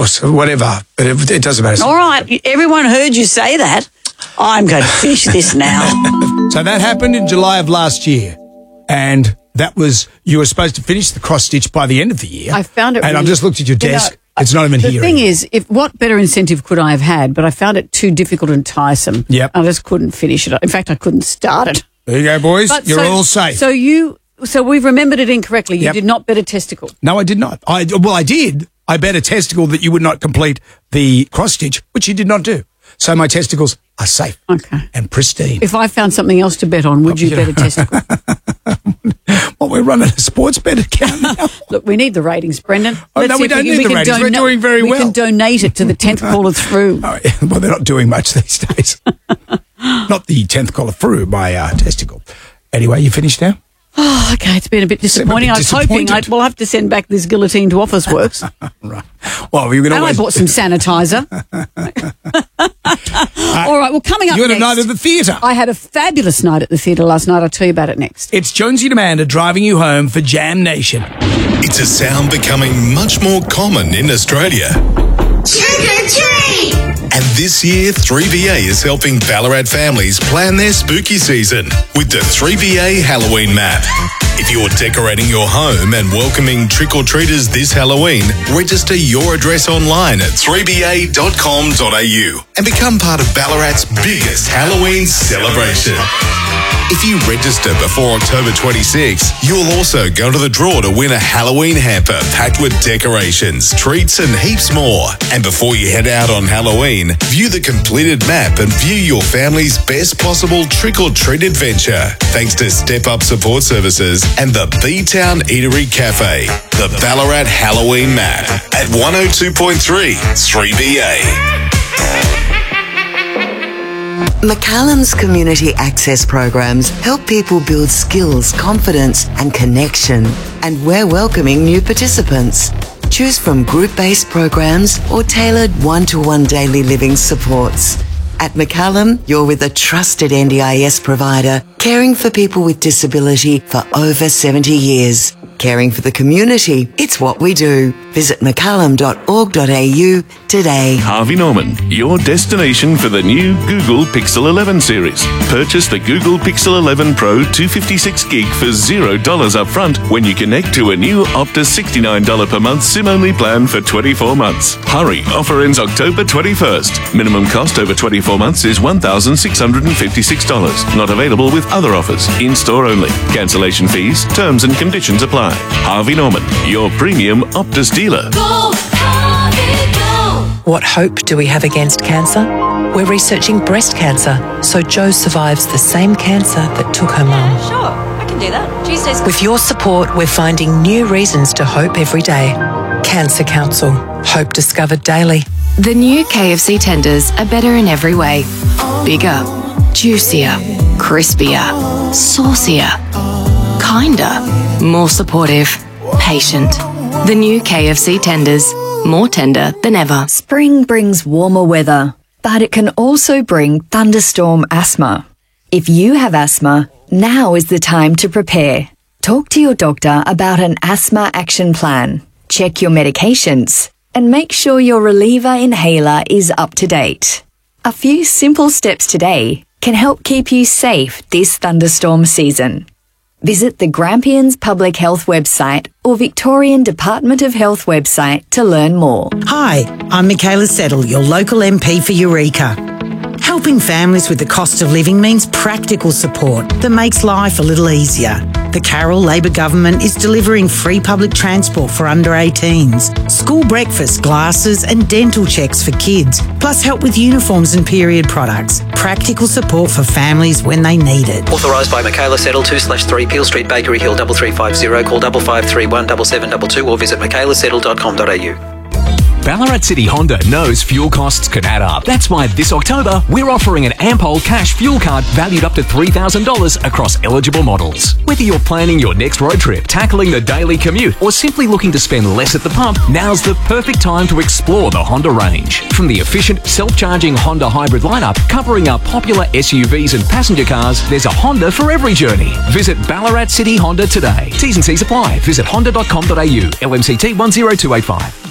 or whatever. But it doesn't matter. All right, everyone heard you say that. I'm going to finish this now. So that happened in July of last year. And that was, you were supposed to finish the cross stitch by the end of the year. I found it And I've just looked at your desk. It's not even here. The thing is, what better incentive could I have had? But I found it too difficult and tiresome. Yep. I just couldn't finish it. In fact, I couldn't start it. There you go, boys. You're all safe. So we've remembered it incorrectly. You did not bet a testicle. No, I did not. I did. I bet a testicle that you would not complete the cross stitch, which you did not do. So my testicles are safe and pristine. If I found something else to bet on, would you bet a testicle? Well, we're running a sports bet account now. Look, we need the ratings, Brendan. No, we don't need the ratings. We're doing very well. We can donate it to the 10th caller through. Oh, yeah. Well, they're not doing much these days. Not the 10th caller through, my testicle. Anyway, you finished now? Oh, okay. It's been a bit disappointing. I was hoping we'll have to send back this guillotine to Officeworks. Right. Well, you're going to. And I bought some sanitizer. All right. Well, coming up. You had next, a night at the theatre. I had a fabulous night at the theatre last night. I'll tell you about it next. It's Jonesy and Amanda driving you home for Jam Nation. It's a sound becoming much more common in Australia. Trick or treat! And this year, 3VA is helping Ballarat families plan their spooky season with the 3VA Halloween map. If you're decorating your home and welcoming trick-or-treaters this Halloween, register your address online at 3va.com.au and become part of Ballarat's biggest Halloween celebration. If you register before October 26, you'll also go to the draw to win a Halloween hamper packed with decorations, treats and heaps more. And before you head out on Halloween, view the completed map and view your family's best possible trick-or-treat adventure. Thanks to Step Up Support Services and the B-Town Eatery Cafe. The Ballarat Halloween map at 102.3 3VA. McCallum's community access programs help people build skills, confidence and connection. And we're welcoming new participants. Choose from group-based programs or tailored one-to-one daily living supports. At McCallum, you're with a trusted NDIS provider, caring for people with disability for over 70 years. Caring for the community, it's what we do. Visit mccallum.org.au today. Harvey Norman, your destination for the new Google Pixel 11 series. Purchase the Google Pixel 11 Pro 256GB for $0 upfront when you connect to a new Optus $69 per month SIM-only plan for 24 months. Hurry, offer ends October 21st. Minimum cost over 24 months is $1,656. Not available with other offers. In-store only. Cancellation fees, terms and conditions apply. Harvey Norman, your premium Optus dealer. Go, Harvey, go! What hope do we have against cancer? We're researching breast cancer, so Jo survives the same cancer that took her mum. Sure, I can do that. Tuesdays. With your support, we're finding new reasons to hope every day. Cancer Council. Hope discovered daily. The new KFC tenders are better in every way. Bigger, juicier, crispier, saucier, kinder, more supportive, patient. The new KFC tenders, more tender than ever. Spring brings warmer weather, but it can also bring thunderstorm asthma. If you have asthma, now is the time to prepare. Talk to your doctor about an asthma action plan. Check your medications and make sure your reliever inhaler is up to date. A few simple steps today can help keep you safe this thunderstorm season. Visit the Grampians Public Health website or Victorian Department of Health website to learn more. Hi, I'm Michaela Settle, your local MP for Eureka. Helping families with the cost of living means practical support that makes life a little easier. The Carroll Labor government is delivering free public transport for under 18s, school breakfast, glasses and dental checks for kids, plus help with uniforms and period products. Practical support for families when they need it. Authorised by Michaela Settle, 2/3 Peel Street, Bakery Hill, 3350. Call 5531 7722 or visit michaelasettle.com.au. Ballarat City Honda knows fuel costs can add up. That's why this October, we're offering an Ampol cash fuel card valued up to $3,000 across eligible models. Whether you're planning your next road trip, tackling the daily commute, or simply looking to spend less at the pump, now's the perfect time to explore the Honda range. From the efficient, self-charging Honda hybrid lineup, covering up popular SUVs and passenger cars, there's a Honda for every journey. Visit Ballarat City Honda today. T's and C's apply. Visit honda.com.au. LMCT 10285.